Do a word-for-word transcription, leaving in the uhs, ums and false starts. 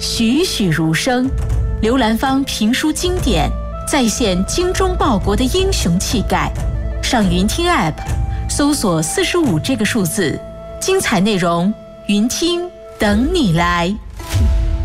栩栩如生，刘兰芳评书经典，再现精忠报国的英雄气概。上云听 App 搜索四十五这个数字，精彩内容，云听等你来。